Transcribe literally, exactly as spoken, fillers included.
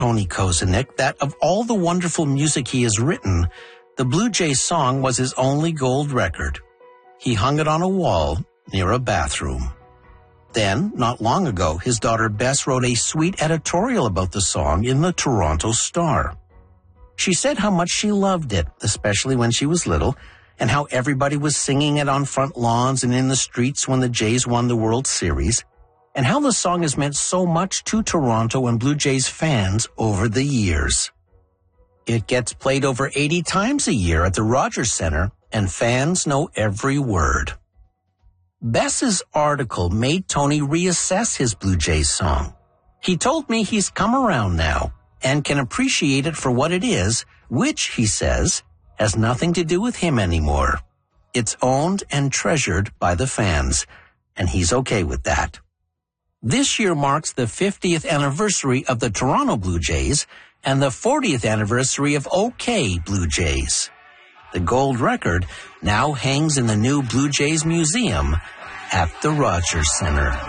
Tony Kozenik that of all the wonderful music he has written, the Blue Jays song was his only gold record. He hung it on a wall near a bathroom. Then, not long ago, his daughter Bess wrote a sweet editorial about the song in the Toronto Star. She said how much she loved it, especially when she was little, and how everybody was singing it on front lawns and in the streets when the Jays won the World Series, and how the song has meant so much to Toronto and Blue Jays fans over the years. It gets played over eighty times a year at the Rogers Centre, and fans know every word. Bess's article made Tony reassess his Blue Jays song. He told me he's come around now and can appreciate it for what it is, which, he says, has nothing to do with him anymore. It's owned and treasured by the fans, and he's okay with that. This year marks the fiftieth anniversary of the Toronto Blue Jays and the fortieth anniversary of OK Blue Jays. The gold record now hangs in the new Blue Jays Museum at the Rogers Centre.